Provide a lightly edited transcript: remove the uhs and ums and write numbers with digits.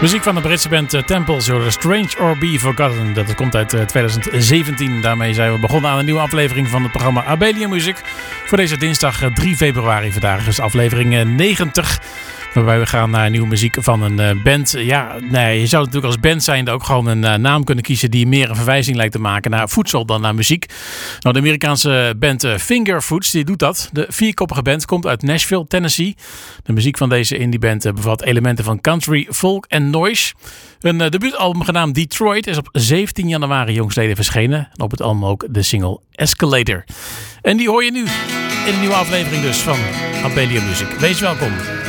Muziek van de Britse band Temples, Strange or Be Forgotten. Dat komt uit 2017. Daarmee zijn we begonnen aan een nieuwe aflevering van het programma Abelian Music. Voor deze dinsdag 3 februari. Vandaag is aflevering 90. Waarbij we gaan naar nieuwe muziek van een band. Ja, nee, je zou natuurlijk als band zijnde ook gewoon een naam kunnen kiezen die meer een verwijzing lijkt te maken naar voedsel dan naar muziek. Nou, de Amerikaanse band Finger Foods, die doet dat. De vierkoppige band komt uit Nashville, Tennessee. De muziek van deze indieband bevat elementen van country, folk en noise. Hun debuutalbum genaamd Detroit is op 17 januari jongstleden verschenen. En op het album ook de single Escalator. En die hoor je nu in een nieuwe aflevering dus van Abelian Music. Wees welkom.